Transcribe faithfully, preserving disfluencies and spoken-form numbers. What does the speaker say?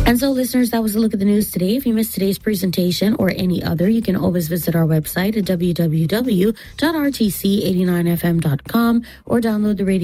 And so, listeners, that was a look at the news today. If you missed today's presentation or any other, you can always visit our website at w w w dot r t c eight nine f m dot com or download the radio